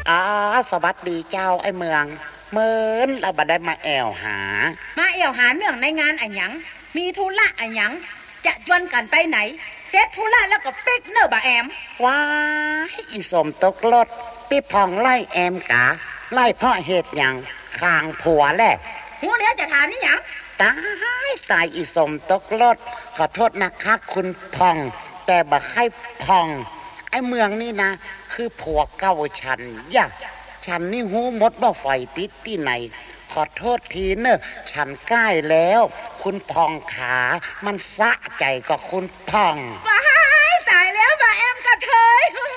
สวัสดีเจ้าไอ้เมืองเมินเราบัดได้มาแอวหาเนื่องในงานอันหยังมีธุระอันหยังจะจวนกันไปไหนเสร็จธุระแล้วก็ปิกเนอบ่าแอมว้ายอีสมตกรถพี่พองไล่แอมกะไล่เพราะเหตุหยังข้างผัวแหละหูเดี๋ยวจะถามนี่หยังตายอีสมตกรถขอโทษนะคะคุณพองแต่บ่ให้พองไอ้เมืองนี่นะคือผัวเก่าฉันย่ะฉันนี่หูมดบ่ไฟติดที่ไหนขอโทษทีเนอะฉันใกล้แล้วคุณพองขามันสะใจกับคุณพองว้ายตายแล้วบ่าแอมกระเทย